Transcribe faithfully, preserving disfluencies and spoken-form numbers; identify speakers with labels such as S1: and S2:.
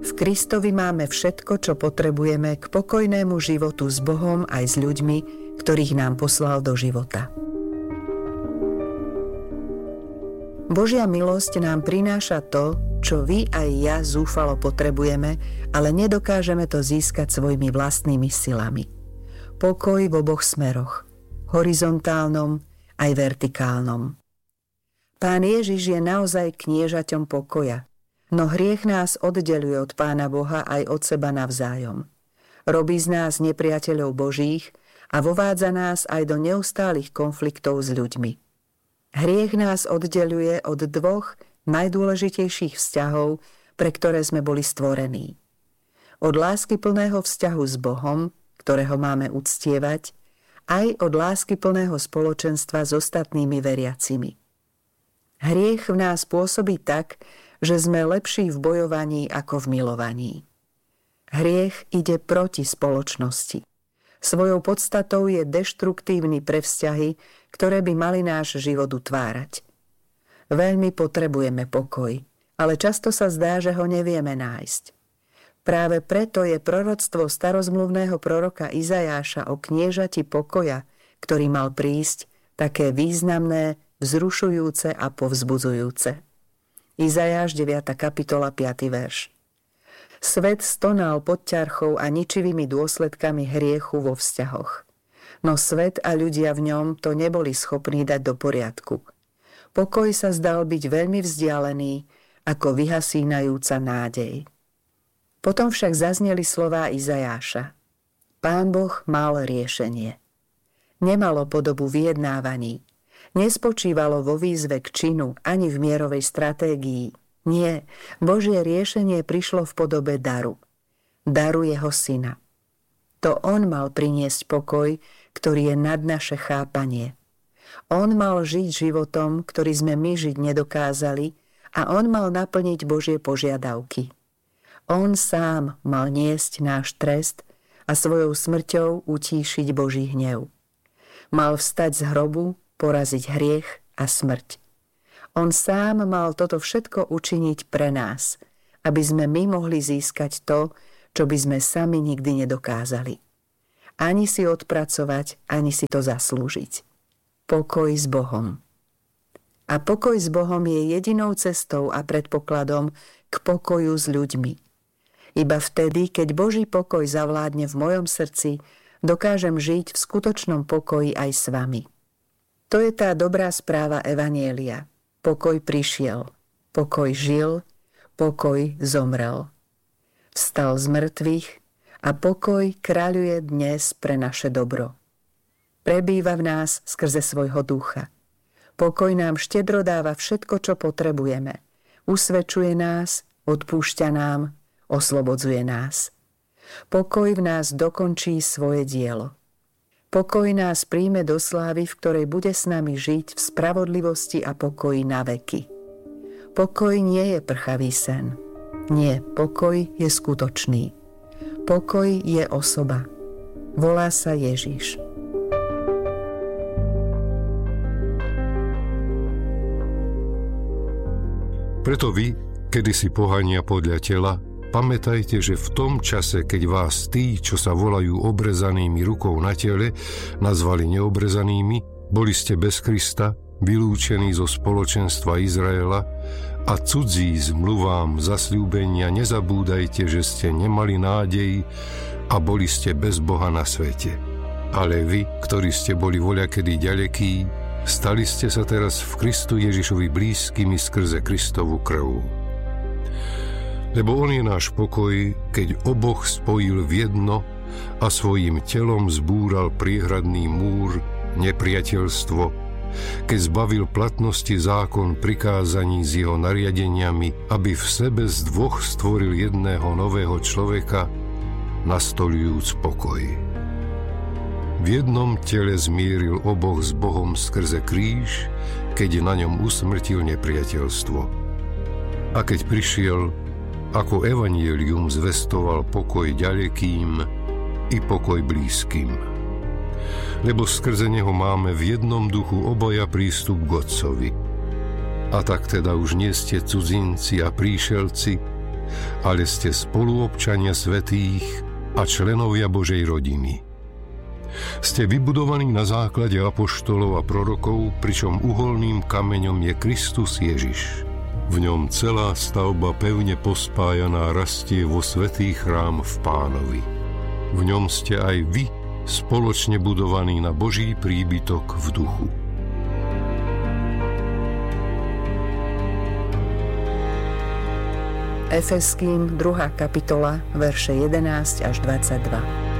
S1: V Kristovi máme všetko, čo potrebujeme k pokojnému životu s Bohom aj s ľuďmi, ktorých nám poslal do života. Božia milosť nám prináša to, čo vy aj ja zúfalo potrebujeme, ale nedokážeme to získať svojimi vlastnými silami. Pokoj v oboch smeroch, horizontálnom aj vertikálnom. Pán Ježiš je naozaj kniežaťom pokoja, no hriech nás oddeľuje od Pána Boha aj od seba navzájom. Robí z nás nepriateľov Božích a vovádza nás aj do neustálých konfliktov s ľuďmi. Hriech nás oddeľuje od dvoch najdôležitejších vzťahov, pre ktoré sme boli stvorení. Od láskyplného vzťahu s Bohom, ktorého máme uctievať, aj od láskyplného spoločenstva s ostatnými veriacimi. Hriech v nás pôsobí tak, že sme lepší v bojovaní ako v milovaní. Hriech ide proti spoločnosti. Svojou podstatou je deštruktívny pre vzťahy, ktoré by mali náš život utvárať. Veľmi potrebujeme pokoj, ale často sa zdá, že ho nevieme nájsť. Práve preto je proroctvo starozmluvného proroka Izajáša o kniežati pokoja, ktorý mal prísť, také významné, vzrušujúce a povzbudzujúce. Izajáš deviata kapitola piaty verš. Svet stonal pod ťarchou a ničivými dôsledkami hriechu vo vzťahoch. No svet a ľudia v ňom to neboli schopní dať do poriadku. Pokoj sa zdal byť veľmi vzdialený, ako vyhasínajúca nádej. Potom však zazneli slová Izajáša. Pán Boh mal riešenie. Nemalo podobu vyjednávaní. Nespočívalo vo výzve k činu ani v mierovej stratégii. Nie, Božie riešenie prišlo v podobe daru. Daru jeho syna. To on mal priniesť pokoj, ktorý je nad naše chápanie. On mal žiť životom, ktorý sme my žiť nedokázali, a on mal naplniť Božie požiadavky. On sám mal niesť náš trest a svojou smrťou utíšiť Boží hnev. Mal vstať z hrobu, poraziť hriech a smrť. On sám mal toto všetko učiniť pre nás, aby sme my mohli získať to, čo by sme sami nikdy nedokázali. Ani si odpracovať, ani si to zaslúžiť. Pokoj s Bohom. A pokoj s Bohom je jedinou cestou a predpokladom k pokoju s ľuďmi. Iba vtedy, keď Boží pokoj zavládne v mojom srdci, dokážem žiť v skutočnom pokoji aj s vami. To je tá dobrá správa evanjelia. Pokoj prišiel, pokoj žil, pokoj zomrel. Vstal z mŕtvych a pokoj kráľuje dnes pre naše dobro. Prebýva v nás skrze svojho ducha. Pokoj nám štedro dáva všetko, čo potrebujeme. Usvedčuje nás, odpúšťa nám, oslobodzuje nás. Pokoj v nás dokončí svoje dielo. Pokoj nás príjme do slávy, v ktorej bude s nami žiť v spravodlivosti a pokoji na veky. Pokoj nie je prchavý sen. Nie, pokoj je skutočný. Pokoj je osoba. Volá sa Ježiš.
S2: Preto vy, kedysi pohania podľa tela, pamätajte, že v tom čase, keď vás tí, čo sa volajú obrezanými rukou na tele, nazvali neobrezanými, boli ste bez Krista, vylúčení zo spoločenstva Izraela a cudzí zmluvám zasľúbenia nezabúdajte, že ste nemali nádej a boli ste bez Boha na svete. Ale vy, ktorí ste boli voľakedy ďalekí, stali ste sa teraz v Kristu Ježišovi blízkymi skrze Kristovu krv. Lebo on je náš pokoj, keď oboch spojil v jedno a svojím telom zbúral priehradný múr, nepriateľstvo, keď zbavil platnosti zákon prikázaní s jeho nariadeniami, aby v sebe z dvoch stvoril jedného nového človeka, nastoľujúc pokoj. V jednom tele zmieril oboch s Bohom skrze kríž, keď na ňom usmrtil nepriateľstvo. A keď prišiel, ako evanjelium zvestoval pokoj ďalekým i pokoj blízkym. Lebo skrze neho máme v jednom duchu oboja prístup k Otcovi. A tak teda už nie ste cudzinci a príšelci, ale ste spoluobčania svätých a členovia Božej rodiny. Ste vybudovaní na základe apoštolov a prorokov, pričom uholným kameňom je Kristus Ježiš. V ňom celá stavba pevne pospájaná rastie vo svätý chrám v Pánovi. V ňom ste aj vy spoločne budovaní na Boží príbytok v duchu.
S1: Efeským druhá kapitola, verše jedenásť až dvadsaťdva.